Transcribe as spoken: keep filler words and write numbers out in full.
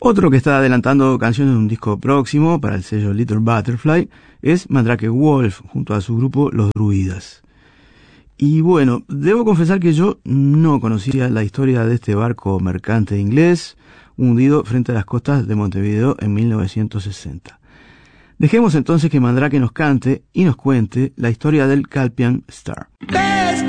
Otro que está adelantando canciones de un disco próximo para el sello Little Butterfly es Mandrake Wolf, junto a su grupo Los Druidas. Y bueno, debo confesar que yo no conocía la historia de este barco mercante inglés, hundido frente a las costas de Montevideo en mil novecientos sesenta. Dejemos entonces que Mandrake nos cante y nos cuente la historia del Calpian Star.